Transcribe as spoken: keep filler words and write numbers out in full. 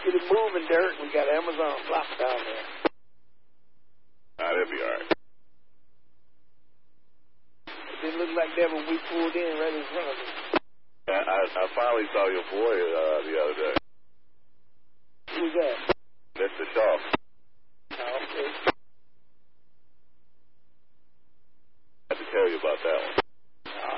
Get it moving, Derek. We got Amazon block down there. Nah, that'll be all right. It didn't look like that when we pulled in right in front of us. I, I, I finally saw your boy uh, the other day. Who's that? Mister Shaw. Oh, okay. I have to tell you about that one.